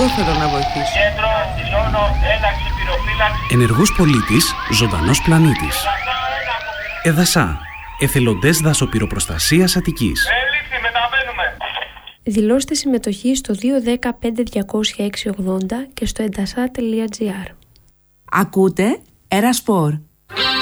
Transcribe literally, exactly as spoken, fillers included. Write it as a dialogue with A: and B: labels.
A: θέλω να βοηθήσω.
B: Κέντρο, δηλώνω, ένταξη, πυροφύλαξη.
C: Ενεργός πολίτης, ζωντανός πλανήτης. Εδασά, εθελοντές δασοπυροπροστασίας Αττικής.
B: Ελήφθη, μεταβαίνουμε.
D: Δηλώστε συμμετοχή στο δύο ένα πέντε διακόσια έξι ογδόντα και στο εντασά τελεία τζι άρ.
E: Ακούτε Ερασπορ.